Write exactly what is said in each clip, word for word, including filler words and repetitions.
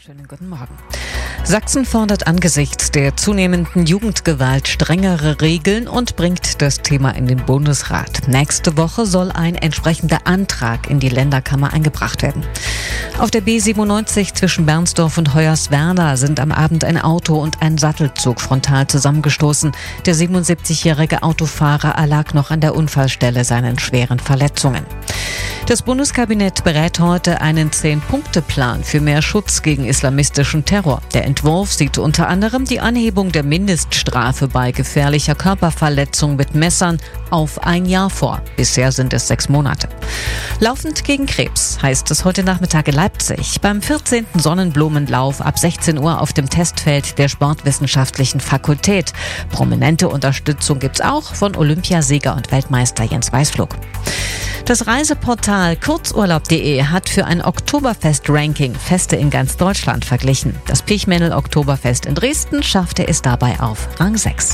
Schönen guten Morgen. Sachsen fordert angesichts der zunehmenden Jugendgewalt strengere Regeln und bringt das Thema in den Bundesrat. Nächste Woche soll ein entsprechender Antrag in die Länderkammer eingebracht werden. Auf der B siebenundneunzig zwischen Bernsdorf und Hoyerswerda sind am Abend ein Auto und ein Sattelzug frontal zusammengestoßen. Der siebenundsiebzigjährige Autofahrer erlag noch an der Unfallstelle seinen schweren Verletzungen. Das Bundeskabinett berät heute einen Zehn-Punkte-Plan für mehr Schutz gegen islamistischen Terror. Der Entwurf sieht unter anderem die Anhebung der Mindeststrafe bei gefährlicher Körperverletzung mit Messern auf ein Jahr vor. Bisher sind es sechs Monate. Laufend gegen Krebs heißt es heute Nachmittag in Leipzig. Beim vierzehnten Sonnenblumenlauf ab sechzehn Uhr auf dem Testfeld der Sportwissenschaftlichen Fakultät. Prominente Unterstützung gibt's auch von Olympiasieger und Weltmeister Jens Weißflug. Das Reiseportal kurzurlaub punkt de hat für ein Oktoberfest-Ranking Feste in ganz Deutschland verglichen. Das Pichmännel-Oktoberfest in Dresden schaffte es dabei auf Rang sechs.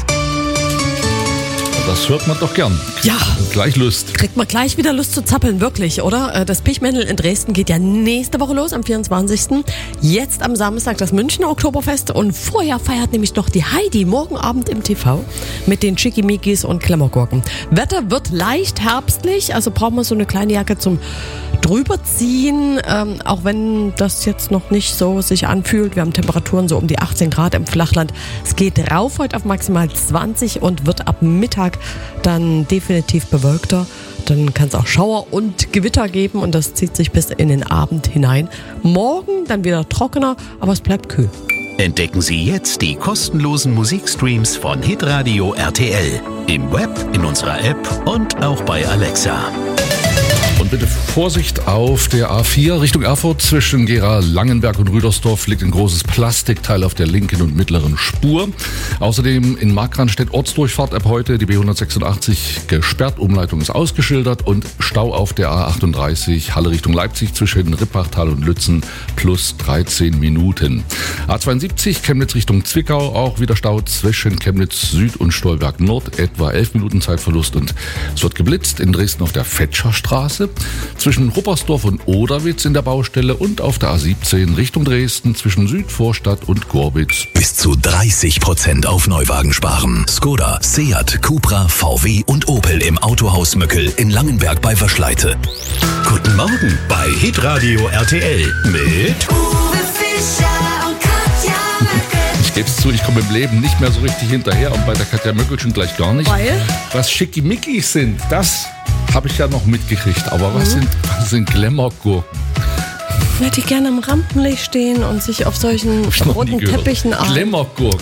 Das hört man doch gern. Ja. Gleich Lust. Kriegt man gleich wieder Lust zu zappeln, wirklich, oder? Das Pichmännel in Dresden geht ja nächste Woche los, am vierundzwanzigsten Jetzt am Samstag das Münchner Oktoberfest und vorher feiert nämlich noch die Heidi morgen Abend im T V mit den Schickimickis und Klemmergurken. Wetter wird leicht herbstlich, also braucht man so eine kleine Jacke zum drüberziehen, ähm, auch wenn das jetzt noch nicht so sich anfühlt. Wir haben Temperaturen so um die achtzehn Grad im Flachland. Es geht rauf heute auf maximal zwanzig und wird ab Mittag dann definitiv bewölkter. Dann kann es auch Schauer und Gewitter geben und das zieht sich bis in den Abend hinein. Morgen dann wieder trockener, aber es bleibt kühl. Entdecken Sie jetzt die kostenlosen Musikstreams von Hitradio R T L. Im Web, in unserer App und auch bei Alexa. Und bitte Vorsicht auf der A vier Richtung Erfurt zwischen Gera, Langenberg und Rüdersdorf liegt ein großes Plastikteil auf der linken und mittleren Spur. Außerdem in Markranstädt Ortsdurchfahrt ab heute, die B hundertsechsundachtzig gesperrt, Umleitung ist ausgeschildert und Stau auf der A achtunddreißig Halle Richtung Leipzig zwischen Rippachtal und Lützen plus dreizehn Minuten. A zweiundsiebzig Chemnitz Richtung Zwickau, auch wieder Stau zwischen Chemnitz Süd und Stolberg Nord, etwa elf Minuten Zeitverlust und es wird geblitzt in Dresden auf der Fetscherstraße. Zwischen Ruppersdorf und Oderwitz in der Baustelle und auf der A siebzehn Richtung Dresden zwischen Südvorstadt und Gorbitz. Bis zu dreißig Prozent auf Neuwagen sparen. Skoda, Seat, Cupra, V W und Opel im Autohaus Möckel in Langenberg bei Verschleite. Guten Morgen bei Hitradio R T L mit Uwe Fischer und Katja Möckel. Ich gebe es zu, ich komme im Leben nicht mehr so richtig hinterher und bei der Katja Möckel schon gleich gar nicht. Weil? Was Schickimickis sind, das habe ich ja noch mitgekriegt. Aber was sind, was sind Glamour-Gurken? Ja, die gerne im Rampenlicht stehen und sich auf solchen roten Teppichen an. Glamour-Gurken.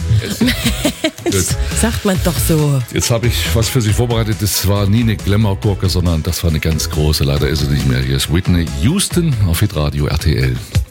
Sagt man doch so. Jetzt habe ich was für Sie vorbereitet. Das war nie eine Glamour-Gurke, sondern das war eine ganz große. Leider ist sie nicht mehr. Hier ist Whitney Houston auf Hitradio R T L.